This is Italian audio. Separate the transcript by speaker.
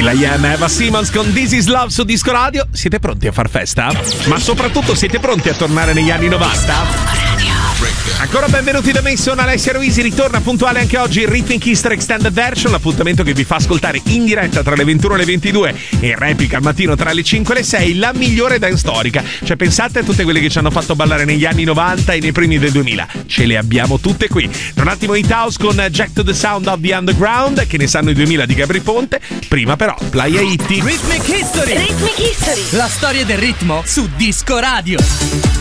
Speaker 1: will.i.am, Eva Simmons con This Is Love su Disco Radio. Siete pronti a far festa? Ma soprattutto siete pronti a tornare negli anni 90? Ancora benvenuti da me, sono Alessia Ruisi, ritorna puntuale anche oggi il Rhythmic History Extended Version, l'appuntamento che vi fa ascoltare in diretta tra le 21 e le 22 e in replica al mattino tra le 5 e le 6 la migliore dance storica. Cioè pensate a tutte quelle che ci hanno fatto ballare negli anni 90 e nei primi del 2000, ce le abbiamo tutte qui. Tra un attimo Hit House con Jack to the Sound of the Underground, che ne sanno i 2000 di Gabry Ponte. Prima però Playa Hitti.
Speaker 2: Rhythmic History, la storia del ritmo su Disco Radio.